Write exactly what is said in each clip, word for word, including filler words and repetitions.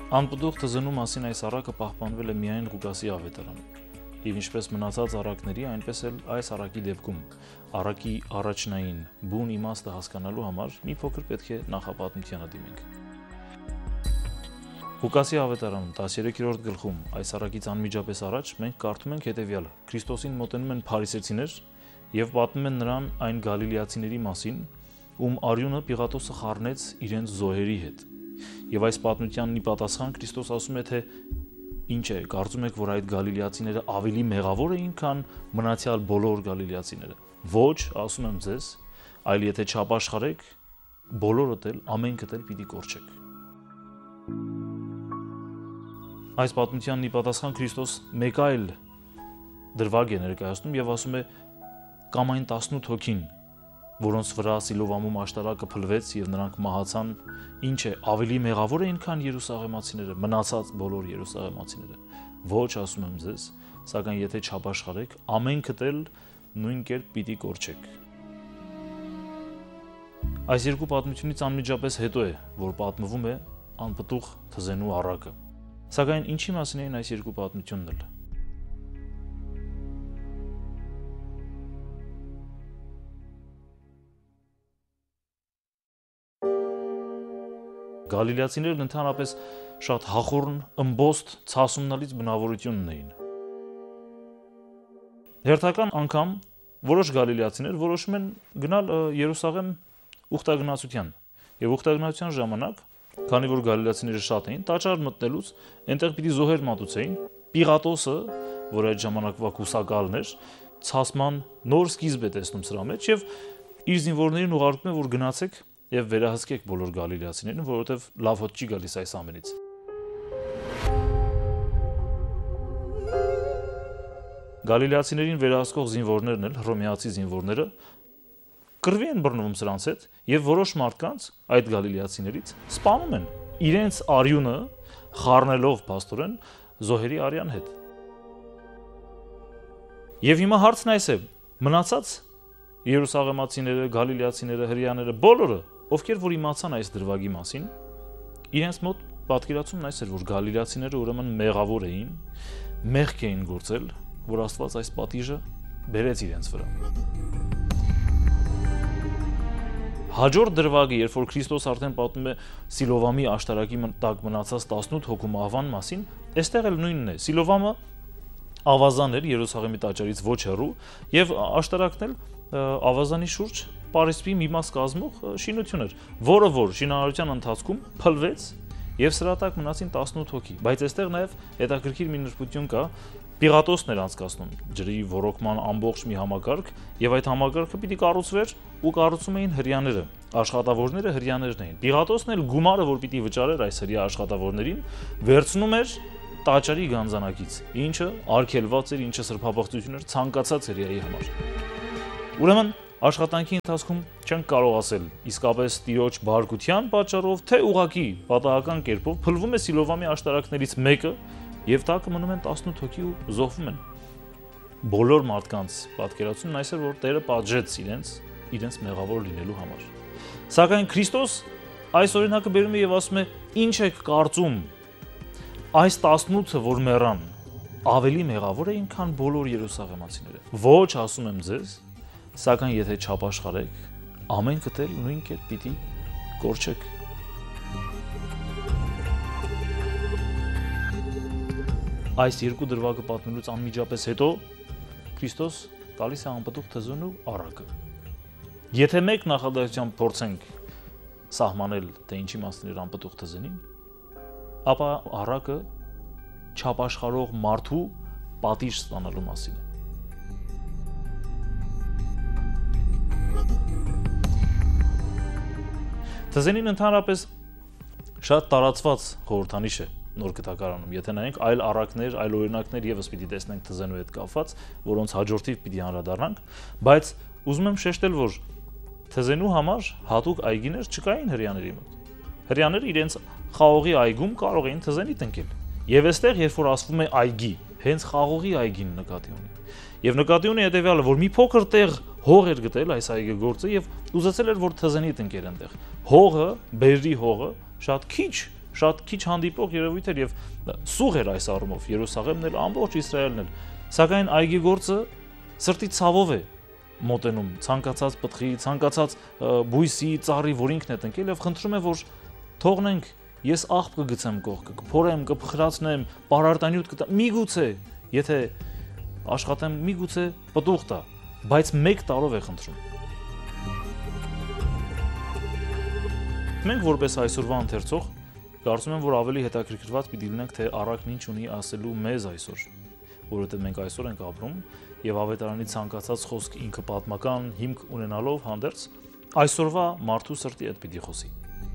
Անպտուղ թզնու մասին այս առակը պահպանվել է միայն Ղուկասի ավետարանում, եւ ինչպես մնացած առակների, այնպես էլ այս առակի դեպքում առակի առաջնային բուն իմաստը հասկանալու համար մի փոքր պետք է նախապատմությանը դիմենք։ Ղուկասի ավետարանում տասներեքերորդ գլխում այս առակից անմիջապես առաջ մենք կարդում ենք հետևյալը. Քրիստոսին մոտենում են փարիսեցիներ եւ պատմում են նրան այն գալիլեացիների մասին, ում արյունը Պիղատոսը խառնեց իրենց զոհերի հետ։ Եվ այս պատմությանն ի պատասխան Քրիստոս ասում է, թե ինչ է, կարծում եք, որ այդ գալիլեացիները ավելի մեղավոր էին, քան մնացյալ բոլոր գալիլեացիները։ Ոչ, ասում եմ ձեզ, այլ եթե չապաշխարեք, բոլորդ էլ, ամենքդ էլ պիտի կորչեք։ Այս պատմությանն ի պատասխան Քրիստոս մեկ այլ դրվագ է ներկայացնում եւ ասում է կամ այն տասնութ հոգին, որոնց վրա Սիլովամում աշտարակը փլվեց եւ նրանք մահացան, ինչ է, ավելի մեղավոր էին, քան Երուսաղեմացիները, մնացած բոլոր Երուսաղեմացիները։ Ոչ, ասում եմ ձեզ, սակայն եթե չապաշխարեք, ամենքդ էլ նույն կերպ պիտի կորչեք։ Այս երկու պատմությունից անմիջապես հետո է, որ պատմվում է անպտուղ թզենու առակը։ Սակայն ինչի մասին էին այս երկու պատմությունն էլ։ Գալիլեացիներն ընդհանրապես շատ հախորն, ըմբոստ, ցասումնալից բնավորություն ունեին։ Հերթական անգամ որոշ գալիլեացիներ որոշում են գնալ Երուսաղեմ ուխտագնացության, եւ ուխտագնացության ժամանակ, քանի որ գալիլեացիները շատ էին, տաճար մտնելուց այնտեղ պիտի զոհեր մատուցեին, Պիղատոսը, որ այդ ժամանակվա կուսակալն էր, ցասման նոր սկիզբ է տեսնում սրա մեջ եւ իր զինվորներին ուղարկում է, որ գնացեք եւ վերահսկեք բոլոր գալիլեացիներին, որովհետեւ լավ հոտ չի գալիս այս ամենից։ Գալիլեացիներին վերահսկող զինվորներն էլ, հռոմեացի զինվորները, կռվի են բռնվում սրանց հետ եւ որոշ մարդկանց այդ գալիլեացիներից սպանում են իրենց արյունը խառնելով փաստորեն զոհերի արյան հետ։ Եվ հիմա հարցն այս է. մնացած Երուսաղեմացիները, գալիլեացիները, հրեաները, բոլորը, ովքեր որ իմացան այս դրվագի մասին, իրենց մոտ պատկերացումն այս էր, որ գալիլեացիները ուրեմն մեղավոր էին, մեղք էին գործել, որ Աստված այս պատիժը բերեց իրենց վրա։ Հաջորդ դրվագը, երբ որ Քրիստոս արդեն պատմում է Սիլովամի աշտարակի տակ մնացած տասնութ հոգու մահվան մասին, այստեղ էլ նույնն է։ Սիլովամը ավազան էր Երուսաղեմի տաճարից ոչ հեռու, եւ աշտարակն էլ ավազանի շուրջ Պարիսպի մի մաս կազմող շինություն էր, որը որ շինարարության ընթացքում փլվեց եւ սրա տակ մնացին տասնութ հոգի, բայց այստեղ նաեւ հետաքրքիր մի նրբություն կա, Պիղատոսն էր անցկացնում ջրի ռոռոկման ամբողջ մի համակարգ եւ այդ համակարգը պիտի կառուցվեր ու կառուցում էին հրեաները, աշխատավորները հրեաներն էին։ Պիղատոսն էլ գումարը, որ պիտի վճարեր այս հրեա աշխատավորներին, վերցնում էր տաճարի գանձանակից, ինչը արգելված էր, ինչը սրբապղծություն էր ցանկացած հրեայի համար։ Ուրեմն աշխատանքի ընթացքում չենք կարող ասել իսկապես տիրոջ բարկության պատճառով, թե ուղղակի պատահական կերպով փլվում է Սիլովամի աշտարակներից մեկը եւ տակը մնում են տասնութ հոգի ու զոհվում են։ Բոլոր մարդկանց պատկերացումն այս էր, որ Տերը պատժեց իրենց, իրենց մեղավոր լինելու համար։ Սակայն Քրիստոս այս օրինակը բերում է եւ ասում է. «Ինչ եք կարծում, այս տասնութը, որ մեռան, ավելի մեղավոր էին, քան բոլոր երուսաղեմացիները։ Ոչ, ասում եմ ձեզ, սակայն եթե չապաշխարեք, ամենքդ էլ նույն կերպ պիտի կորչեք»։ Այս երկու դրվագը պատմելուց անմիջապես հետո Քրիստոս տալիս է անպտուղ թզենու առակը։ Եթե մեկ նախադասությամբ փորձենք սահմանել, թե ինչի մասին էր անպտուղ թզենին, ապա առակը չապաշխարող մարդու պատիժ ստանալու մասին է։ Թզենին ընդհանրապես շատ տարածված խորհրդանիշ է նոր գտակարանում, եթե նայենք այլ առակներ, այլ օրինակներ եւս պիտի տեսնենք թզենու հետ կապված, որոնց հաջորդիվ պիտի անդրադառնանք, բայց ուզում եմ շեշտել, որ թզենու համար հատուկ այգիներ չկային հրեաների մոտ։ Հրեաները իրենց խաղողի այգում կարող էին թզենի տնկել։ Եվ այստեղ, երբ որ ասվում է այգի, հենց խաղողի այգին նկատի ունի։ Եվ նկատի ունի հետեւյալը, որ մի փոքր տեղ հող էր գտել այս այգեգործը եւ ուզեցել էր, որ թզենի տնկեր այնտեղ։ Հողը, բերրի հողը շատ քիչ շատ քիչ հանդիպող երևույթ էր եւ սուղ էր այս առումով Երուսաղեմն էլ ամբողջ Իսրայելն էլ, սակայն այգեգործը սրտի ցավով է մոտենում ցանկացած պտղի, ցանկացած բույսի, ծառի, որ ինքն է տնկել եւ խնդրում է, որ թողնենք, ես աղբ կգցեմ կողքը, կփորեմ, կփխրացնեմ, պարարտանյութ կտամ, միգուցե, եթե աշխատեմ, միգուցե պտուղ տա, բայց մեկ տարով է խնդրում։ Մենք որպես այսօրվա ընթերցող կարծում եմ, որ ավելի հետաքրքրված պիտի լինենք, թե առակն ինչ ունի ասելու մեզ այսօր, որովհետեւ մենք այսօր ենք ապրում եւ ավետարանի ցանկացած խոսք ինքը պատմական հիմք ունենալով հանդերձ այսօրվա մարդու սրտի հետ պիտի խոսի։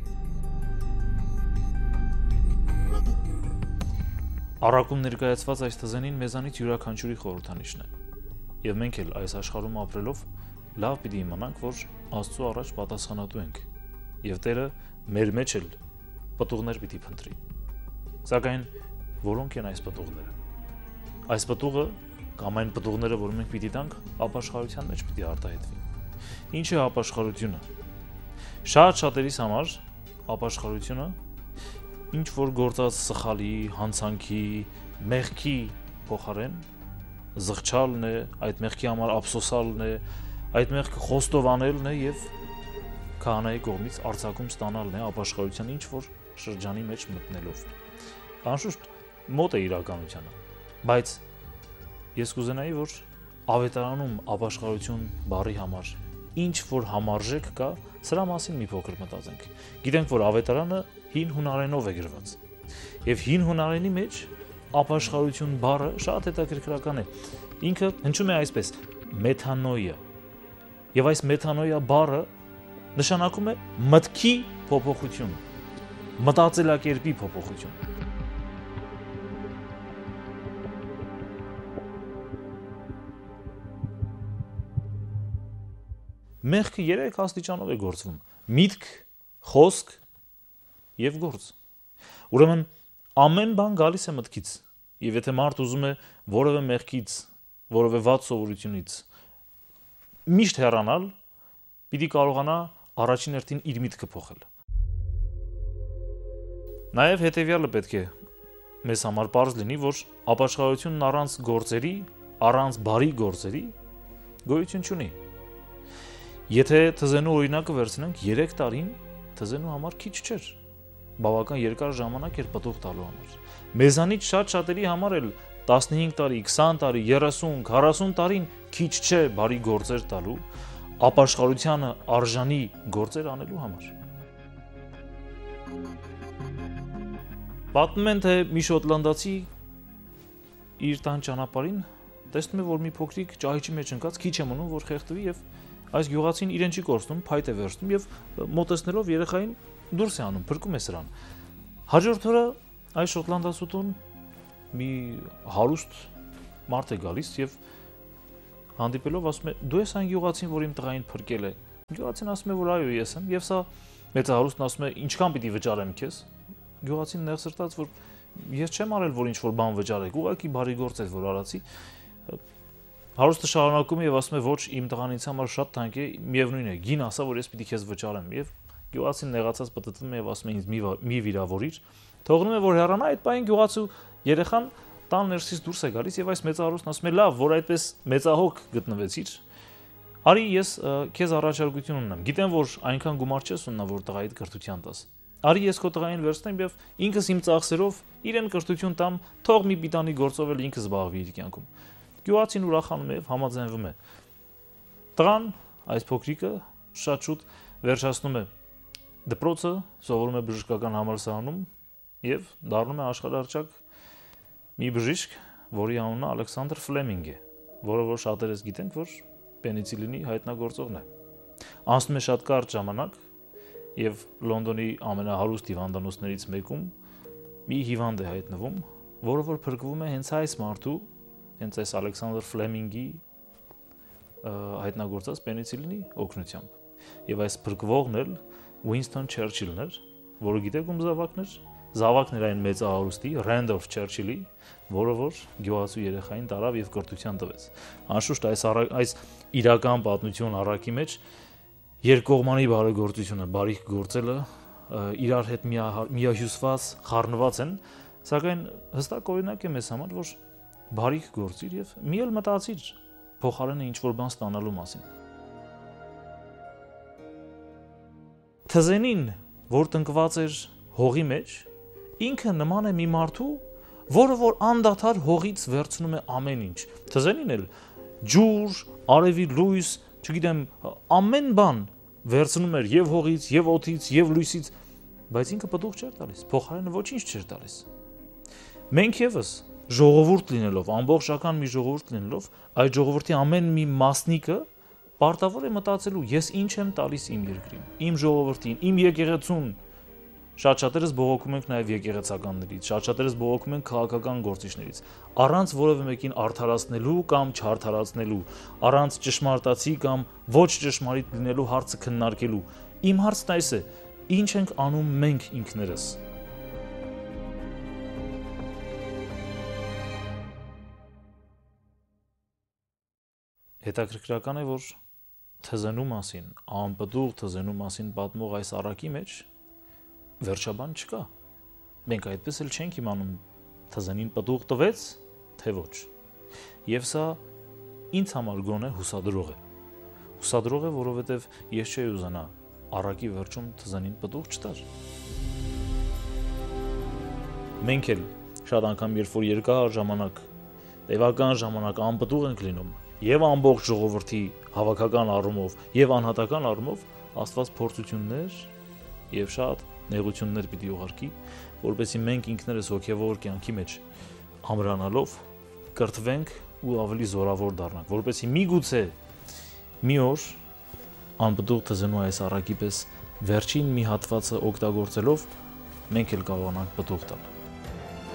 Առակում ներկայացված այս թզենին մեզանից յուրաքանչյուրի խորհրդանիշն է։ Եվ մենք էլ այս աշխարհում ապրելով լավ պիտի իմանանք, որ Աստծո առաջ պատասխանատու ենք եւ Տերը մեր մեջ էլ պտուղներ պիտի փնտրի։ Սակայն որոնք են այս պտուղները։ Այս պտուղը կամ այն պտուղները, որ մենք պիտի տանք, ապաշխարության մեջ պիտի արտահայտվի։ Ինչ է ապաշխարությունը։ Շատ շատերիս համար ապաշխարությունը ինչ որ գործած սխալի, հանցանքի, մեղքի փոխարեն զղջալն է, այդ մեղքի համար ափսոսալն է, այդ մեղքը խոստովանելն է եւ քահանայի կողմից արձակում ստանալն է ապաշխարության ինչ որ շրջանի մեջ մտնելով։ Անշուշտ մոտ է իրականությանը, բայց ես կուզենայի, որ ավետարանում ապաշխարություն բառի համար ինչ որ համարժեք կա, սրա մասին մի փոքր մտածենք։ Գիտենք, որ ավետարանը հին հունարենով է գրված։ Եվ հին հունարենի մեջ ապաշխարություն բառը շատ հետաքրքրական է։ Ինքը հնչում է այսպես՝ մեթանոյա։ Եվ այս մեթանոյա բառը նշանակում է մտքի փոփոխություն, մտածելակերպի փոփոխություն։ Մեղքը երեք աստիճանով է գործվում՝ միտք, խոսք եւ գործ։ Ուրեմն ամեն բան գալիս է մտքից, եւ եթե մարդ ուզում է որևէ մեղքից, որևէ վատ սովորությունից միշտ հեռանալ, պիտի կարողանա առաջին հերթին իր միտքը փոխել։ Նաեւ հետեւյալը պետք է մեզ համար պարզ լինի, որ ապաշխարությունն առանց գործերի, առանց բարի գործերի գոյություն չունի։ Եթե թզենու օրինակը վերցնենք, երեք տարին թզենու համար քիչ չէր, բավական երկար ժամանակ էր պտուղ տալու համար։ Մեզանից շատ շատերի համար էլ տասնհինգ տարի, քսան տարի, երեսուն, քառասուն տարին քիչ չէ բարի գործեր տալու, ապաշխարությանը արժանի գործեր անելու համար։ Պատմում են, թե մի շոտլանդացի իր տան ճանապարհին տեսնում է, որ մի փոքրիկ ճահիճի մեջ ընկած քիչ է մնում, որ խեղդվի եւ այս գյուղացին իրեն չի կորցնում, փայտ է վերցնում եւ մոտեցնելով երեխային դուրս է անում, փրկում է սրան։ Հաջորդ օրը այս շոտլանդացուտուն մի հարուստ մարդ է գալիս եւ հանդիպելով ասում է. «Դու ես այն գյուղացին, որ իմ տղային փրկել է»։ Գյուղացին ասում է, որ այո, ես եմ, եւ սա մեծահարուստն ասում է. «Ինչքան պիտի վճարեմ քեզ»։ Գյուղացին նեղսրտած, որ ես չեմ արել, որ ինչ որ բան վճարեք, ուղղակի բարի գործ է, որ արացի։ Հարուստը շարունակում է եւ ասում է. «Ոչ, իմ տղան ինձ համար շատ թանկ է, միևնույն է, գին ասա, որ ես պիտի քեզ վճարեմ»։ Եվ գյուղացին նեղացած պտտվում է եւ ասում է. «Ինձ մի մի վիրավորիր»։ Թողնում է, որ հեռանա, այդ պահին գյուղացու երեխան տան ներսից դուրս է գալիս եւ այս մեծահարուստն ասում է. «Լավ, որ այդպես մեծահոգ գտնվեցիր, արի ես քեզ առաջարկություն ունեմ։ Գիտեմ, որ այնքան գումար չես ունենա, որ տղայիդ կրթության տաս։ Արի ես քո տղային վերցնեմ եւ ինքս իմ ծախսերով իրեն կրթություն տամ, թող մի պիտանի գործով էլ ինքը զբաղվի իր կյանքում»։ Գյուղացին ուրախանում է եւ համաձայնվում է։ Տղան, այս փոքրիկը, շատ շուտ վերջացնում է դպրոցը, սովորում է բժշկական համալսարանում եւ դառնում է աշխարհահռչակ մի բժիշկ, որի անունը Ալեքսանդր Ֆլեմինգ է, որը որ շատերս գիտենք, որ պենիցիլինի հայտնագործողն է։ Անցնում է շատ կարճ ժամանակ եւ Լոնդոնի ամենահարուստ հիվանդանոցներից մեկում մի հիվանդ է հայտնվում, որը որ փրկվում է հենց այս մարդու, հենց այս Ալեքսանդր Ֆլեմինգի հայտնագործած պենիցիլինի օգնությամբ։ Եվ այս փրկվողն էլ Ուինստոն Չերչիլն էր, որը գիտեք ում զավակն էր։ Զավակն էր այն մեծահարուստի Ռենդոլֆ Չերչիլի, որը որ գյուղացու երեխային տարավ եւ կրթության տվեց։ Անշուշտ այս այս իրական պատմություն առակի մեջ երկկողմանի բարեգործությունը, բարիք գործելը իրար հետ միահյուսված, խառնված են, սակայն հստակ օրինակ է մեզ համար, որ բարիք գործիր եւ մի էլ մտածիր փոխարենը ինչ որ բան ստանալու մասին։ Թզենին, որ տնկված էր հողի մեջ, ինքը նման է մի մարդու, որը որ անդադար հողից վերցնում է ամեն ինչ։ Թզենին էլ ջուր, արևի լույս, չգիտեմ, ամեն բան վերցնում էր եւ հողից, եւ օդից, եւ լույսից, բայց ինքը պտուղ չէր տալիս, փոխարենը ոչինչ չէր տալիս։ Մենք եւս ժողովուրդ լինելով, ամբողջական մի ժողովուրդ լինելով, այդ ժողովրդի ամեն մի մասնիկը պարտավոր է մտածելու, ես ինչ եմ տալիս իմ երկրին, իմ ժողովրդին, իմ եկեղեցուն։ Շատ-շատերս բողոքում ենք նաև եկեղեցականներից, շատ-շատերս բողոքում ենք քաղաքական գործիչներից, առանց որևէ մեկին արդարացնելու կամ չարդարացնելու, առանց ճշմարտացի կամ ոչ ճշմարիտ լինելու հարցը քննարկելու։ Իմ հարցն այս է. ինչ ենք անում մենք ինքներս։ Հետաքրքրական է, որ թզենու մասին, անպտուղ թզենու մասին պատմող այս առակի մեջ վերջաբան չկա։ Մենք այդպես էլ չենք իմանում թզենին պտուղ տվեց, թե ոչ։ Եվ սա ինձ համար գոնե հուսադրող է։ Հուսադրող է, որովհետև ես չէի ուզենա առակի վերջում թզենին պտուղ չտար։ Մենք էլ շատ անգամ երբ որ երկար ժամանակ, տևական ժամանակ անպտուղ ենք լինում, եւ ամբողջ ժողովրդի հավաքական առումով եւ անհատական առումով Աստված փորձություններ եւ շատ նեղություններ պիտի ուղարկի, որպեսզի մենք ինքներս հոգեվոր կյանքի մեջ ամրանալով կրթվենք ու ավելի զորավոր դառնանք, որպեսզի միգուցե մի օր անպտուղ թզենու այս առակի պես վերջին մի հատվածը օգտագործելով մենք էլ կարողանանք պտուղ տալ։